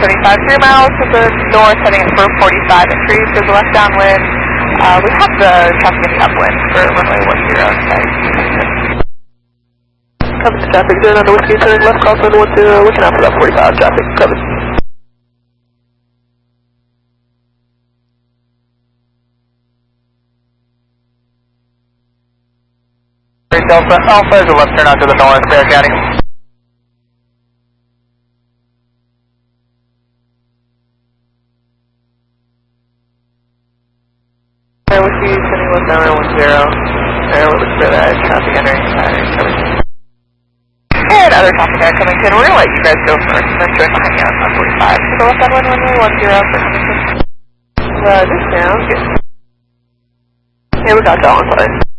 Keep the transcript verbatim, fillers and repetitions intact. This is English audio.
seventy-five, three miles to the north, heading at four forty-five at three, there's a left downwind. Uh, we have the traffic in the upwind for runway one zero. Cover the traffic, zero under whiskey, turning left, crosswind one zero, looking out for that forty-five traffic, cover. Delta Alpha is a left turn out to the north, Bear County. Bear with you, sending one zero one zero. Bear with for that traffic entering pattern coming. And other traffic there coming in. We're going to let you guys go first, and then join behind you on forty-five. So the left on one runway one zero for coming in. Uh, this sounds good. Yeah, we got y'all on side.